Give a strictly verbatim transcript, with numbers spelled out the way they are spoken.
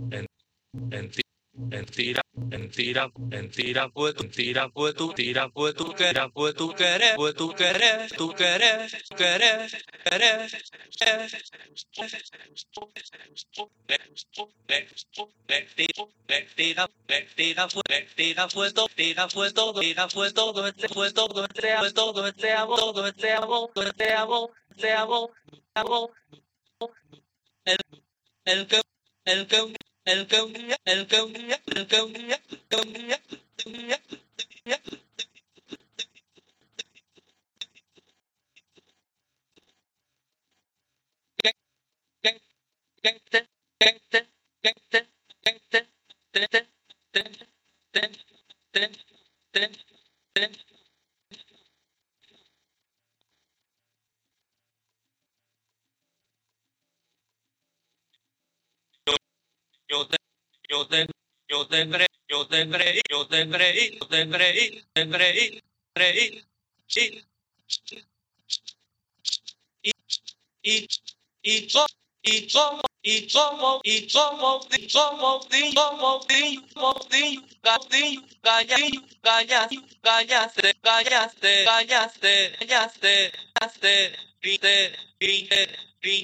en, Mentira, mentira, mentira, mentira fue tu, mentira fue tu, mentira fue tu querer, fue tu querer, fue tu querer, tu querer, querer, querer, mentira, mentira fue, mentira fue todo, mentira fue todo, mentira fue todo, este fue todo, este fue todo, este amor, todo, este amor, este amor, este amor, amor, el, el que, el que, el que, el que, el que, el que, el que, yo te, yo te, yo te creí, yo te creí, yo te creí, yo te creí, te creí, creí, sí, y, y, y, yo, y como, y como, y como, y como, y como, y como, y gallaste, gallaste, gallaste, gallaste, gallaste, gallaste, gallaste, grité, grité,